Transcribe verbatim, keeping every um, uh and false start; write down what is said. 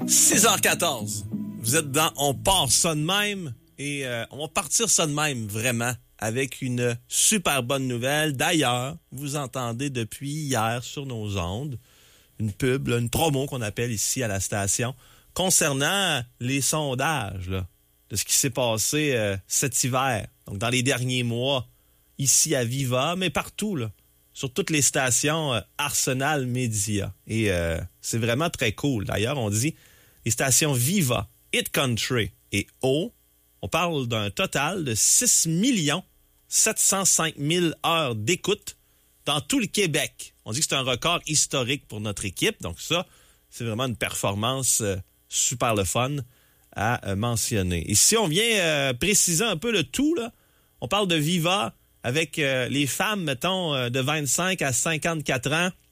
six heures quatorze. Vous êtes dans On part ça de même et euh, on va partir ça de même vraiment avec une super bonne nouvelle. D'ailleurs, vous entendez depuis hier sur nos ondes une pub, là, une promo qu'on appelle ici à la station concernant les sondages là, de ce qui s'est passé euh, cet hiver. Donc dans les derniers mois ici à Viva, mais partout là. Sur toutes les stations euh, Arsenal Média. Et euh, c'est vraiment très cool. D'ailleurs, on dit les stations Viva, Hit Country et O, on parle d'un total de six millions sept cent cinq mille heures d'écoute dans tout le Québec. On dit que c'est un record historique pour notre équipe. Donc ça, c'est vraiment une performance euh, super le fun à euh, mentionner. Et si on vient euh, préciser un peu le tout, là, on parle de Viva avec euh, les femmes, mettons, euh, de vingt-cinq à cinquante-quatre ans.